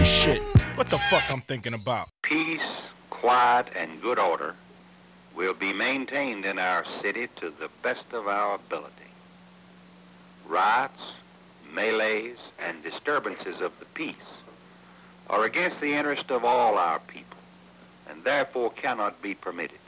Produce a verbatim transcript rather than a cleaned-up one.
Shit, what the fuck I'm thinking about? Peace, quiet, and good order will be maintained in our city to the best of our ability. Riots, melees, and disturbances of the peace are against the interest of all our people, and therefore cannot be permitted.